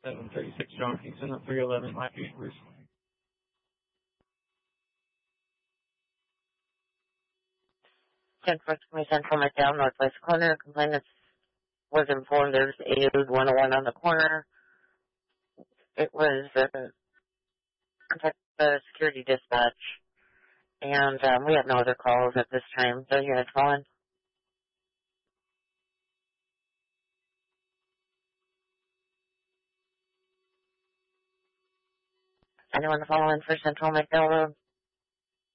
736 John Kingston on 311 Lafayette, Bruce. 10-4 Central McDowell, Northwest corner. Complainant was informed there's a 101 on the corner. It was contact the security dispatch, and we have no other calls at this time. The unit's calling. Anyone following for Central McDowell Road?